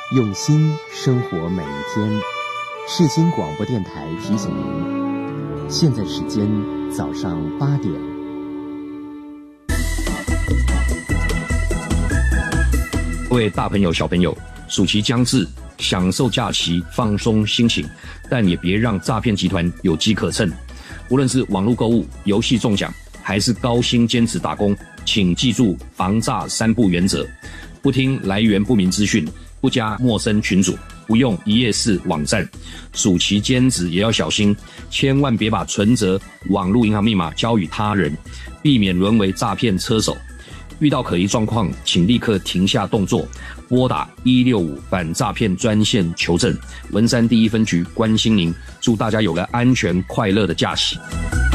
用心生活每一天。世新广播电台提醒您，现在时间早上8点。 各位大朋友小朋友，暑期将至，享受假期，放松心情，但也别让诈骗集团有机可乘。无论是网络购物、游戏中奖，还是高薪兼职打工，请记住防诈3不原则：不听来源不明资讯，不加陌生群组，不用一页式网站。暑期兼职也要小心，千万别把存折、网络银行密码交予他人，避免沦为诈骗车手。遇到可疑状况，请立刻停下动作，拨打165反诈骗专线求证。文山第1分局关心您，祝大家有个安全快乐的假期。